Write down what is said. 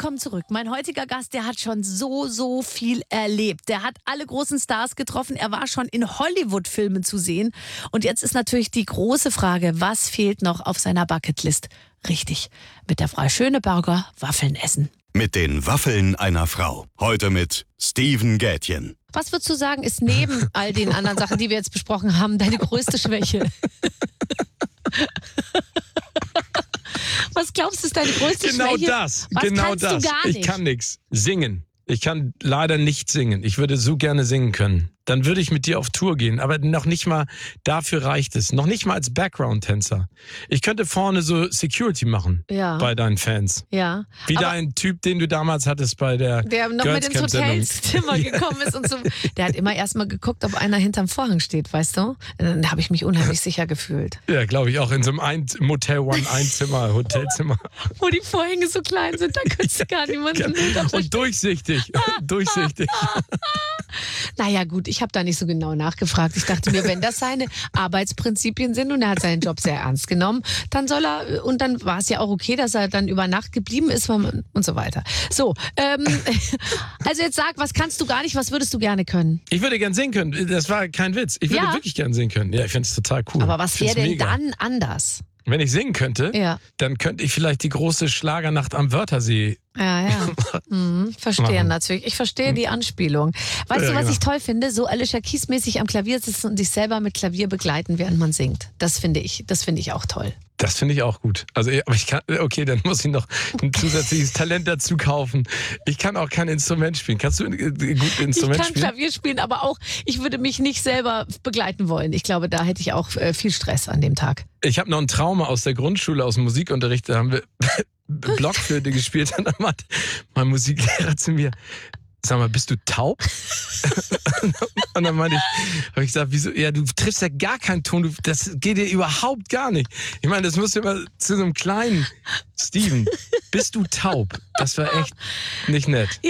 willkommen zurück. Mein heutiger Gast, der hat schon so viel erlebt. Der hat alle großen Stars getroffen. Er war schon in Hollywood-Filmen zu sehen. Und jetzt ist natürlich die große Frage, was fehlt noch auf seiner Bucketlist? Richtig, mit der Frau Schöneberger Waffeln essen. Mit den Waffeln einer Frau. Heute mit Steven Gätjen. Was würdest du sagen, ist neben all den anderen Sachen, die wir jetzt besprochen haben, deine größte Schwäche? Was glaubst du, ist deine größte Schwäche? Was kannst du gar nicht? Ich kann nichts. Singen. Ich kann leider nicht singen. Ich würde so gerne singen können. Dann würde ich mit dir auf Tour gehen. Aber noch nicht mal dafür reicht es. Noch nicht mal als Background-Tänzer. Ich könnte vorne so Security machen bei deinen Fans. Ja. Wie dein Typ, den du damals hattest bei der noch mit ins Hotelzimmer gekommen ist und so. Der hat immer erst mal geguckt, ob einer hinterm Vorhang steht, weißt du? Dann habe ich mich unheimlich sicher gefühlt. Ja, glaube ich auch. In so einem Motel One Einzimmer, Hotelzimmer. Wo die Vorhänge so klein sind, da könntest du gar niemanden Und durchsichtig. Durchsichtig. Naja gut, ich habe da nicht so genau nachgefragt. Ich dachte mir, wenn das seine Arbeitsprinzipien sind und er hat seinen Job sehr ernst genommen, dann soll er, und dann war es ja auch okay, dass er dann über Nacht geblieben ist und so weiter. So, also jetzt sag, was kannst du gar nicht, was würdest du gerne können? Ich würde gern singen können, das war kein Witz. Ich würde wirklich gern singen können. Ja, ich finde es total cool. Aber was wäre denn dann anders? Wenn ich singen könnte, dann könnte ich vielleicht die große Schlagernacht am Wörthersee. Ja. Verstehe natürlich. Ich verstehe die Anspielung. Weißt du, was ich toll finde? So Alicia Keys-mäßig am Klavier sitzen und sich selber mit Klavier begleiten, während man singt. Das finde ich auch toll. Das finde ich auch gut. Also, aber ich kann, okay, dann muss ich noch ein zusätzliches Talent dazu kaufen. Ich kann auch kein Instrument spielen. Kannst du ein gut Instrument spielen? Ich kann Klavier spielen, aber auch, ich würde mich nicht selber begleiten wollen. Ich glaube, da hätte ich auch viel Stress an dem Tag. Ich habe noch ein Trauma aus der Grundschule, aus dem Musikunterricht. Da haben wir Blockflöte gespielt. Und dann meinte mein Musiklehrer zu mir, sag mal, bist du taub? Und dann habe ich gesagt, wieso? Ja, du triffst ja gar keinen Ton, das geht dir überhaupt gar nicht. Ich meine, das musst du immer zu so einem kleinen Steven. Bist du taub? Das war echt nicht nett.